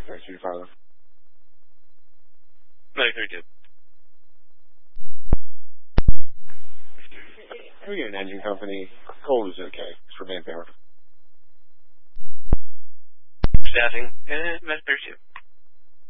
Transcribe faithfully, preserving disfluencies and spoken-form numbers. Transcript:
thirty-two, Father. Medic thirty-two. We get an engine company. Cold is okay. It's for manpower. Staffing. And Medic thirty-two.